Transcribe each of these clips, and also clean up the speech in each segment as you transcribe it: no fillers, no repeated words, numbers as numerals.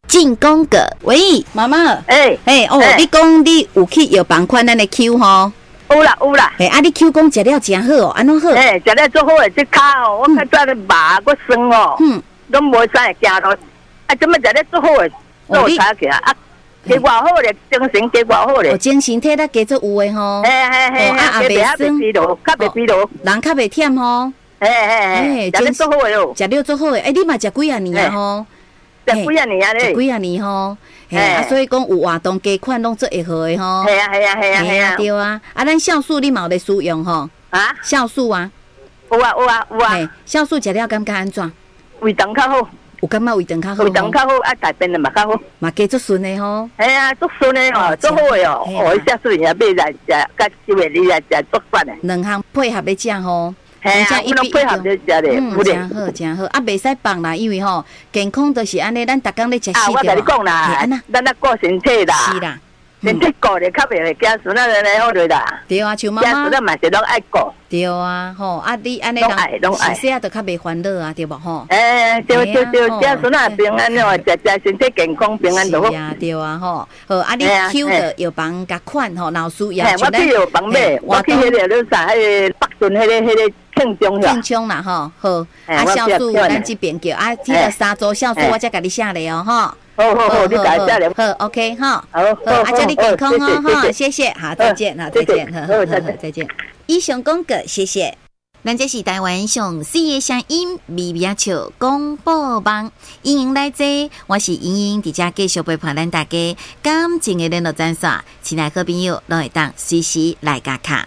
进攻个，喂，妈妈，你讲你有去药房看咱的 Q 吼？ 有啦。 你 Q 讲食了真好哦，安怎好？ 食了做好诶，这骹哦，我较早咧麻，我酸哦，拢无啥会惊咯。怎么食了做好诶？做差起来啊，加偌好咧，精神加偌好咧。 精神体力加做有诶吼。 啊，袂酸，较袂疲劳， 人较袂忝吼。 食了做好诶哦， 食了做好诶，你嘛食几啊年啊吼？ 食几啊年啊咧？ 几啊年吼？所以讲有活动加款拢做会好诶吼。 系啊， 对啊。咱酵素你嘛有咧使用吼？ 啊？ 酵素啊？ 有啊。 酵素食了感觉安怎？ 胃肠较好。 有感觉胃肠较好？ 胃肠较好，啊，大便嘛较好。 嘛加足顺诶吼。 系啊，足顺诶吼，足好诶哦。酵素也买来食，甲几月你来食足饭诶。 两项配合咧食吼。 系啊，我拢配合咧食咧， 真好，啊，袂使放啦，因为吼健康就是安尼，咱逐工咧食四我甲你讲啦，咱顾身体啦， 是啦， 身体顾咧较袂惊孙仔来好咧啦。 对啊，像妈妈， 孙仔嘛是拢爱顾。 对啊，吼，啊，你安尼人是说啊，就较袂烦恼啊，对无吼？ 对，惊孙仔平安哦，食身体健康平安就好。 是啊，对啊，吼，好，啊，你 Q 的药房甲款吼，老师也我去药房买，我去迄个咧啥，迄个北屯迄个。 庆中啦吼，好，啊酵素咱这边叫啊，这个三周酵素我再给你下来哦，哈。 好，你改下来。 好 ，OK 哈。 好， 啊，祝你健康哦，哈，谢谢，好，再见，好，再见，好，再见。以上讲过，谢谢。咱这是台湾上四个声音微微笑广播网，欢迎来坐，我是莹莹，伫遮继续陪伴咱大家感情的联络专线，亲爱好朋友都会当随时来加卡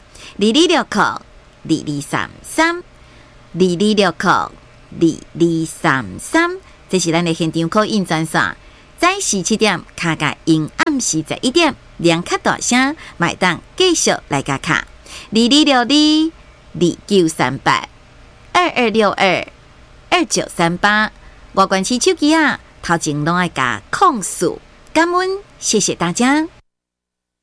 2269。2233，22692233，这是咱的现场 call in 专线。早时7点，卡甲因暗时11点，两卡大声，买当继续来加卡。22622938，22622938，外观市手机啊，头前拢爱加控诉，感恩，谢谢大家。